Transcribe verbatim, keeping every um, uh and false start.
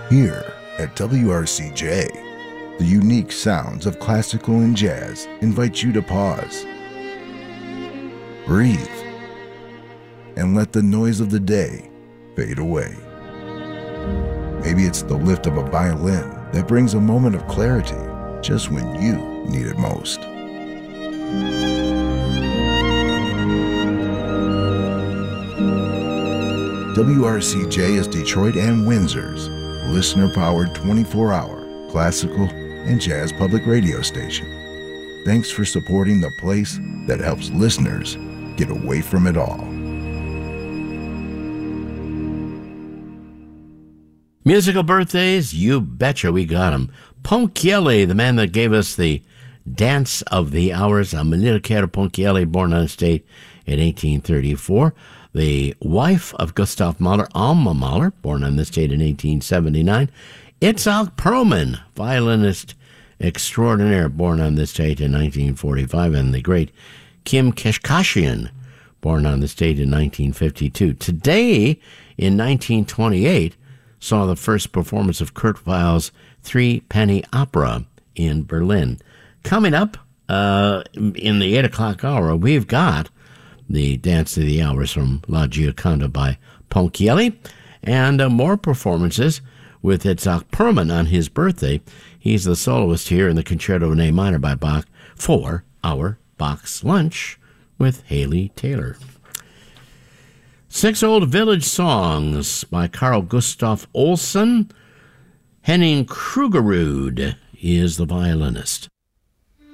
Here at W R C J, the unique sounds of classical and jazz invite you to pause, breathe, and let the noise of the day fade away. Maybe it's the lift of a violin that brings a moment of clarity just when you need it most. W R C J is Detroit and Windsor's listener-powered twenty-four hour classical and jazz public radio station. Thanks for supporting the place that helps listeners get away from it all. Musical birthdays, you betcha we got them. Ponchielli, the man that gave us the Dance of the Hours, Amilcare Ponchielli, born on the state in eighteen thirty-four. The wife of Gustav Mahler, Alma Mahler, born on this date in eighteen seventy-nine. Itzhak Perlman, violinist extraordinaire, born on this date in nineteen forty-five. And the great Kim Kashkashian, born on this date in nineteen fifty-two. Today, in nineteen twenty-eight, saw the first performance of Kurt Weill's Three Penny Opera in Berlin. Coming up uh, in the eight o'clock hour, we've got the Dance of the Hours from La Gioconda by Ponchielli, and uh, more performances with Itzhak Perlman on his birthday. He's the soloist here in the Concerto in A minor by Bach for our Bach's Lunch with Haley Taylor. Six Old Village Songs by Carl Gustav Olsson. Henning Krugerud is the violinist.